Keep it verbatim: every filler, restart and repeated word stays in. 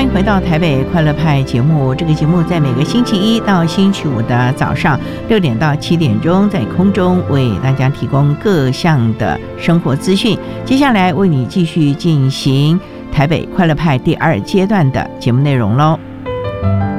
欢迎回到台北快乐派节目。这个节目在每个星期一到星期五的早上六点到七点钟，在空中为大家提供各项的生活资讯。接下来为你继续进行台北快乐派第二阶段的节目内容喽。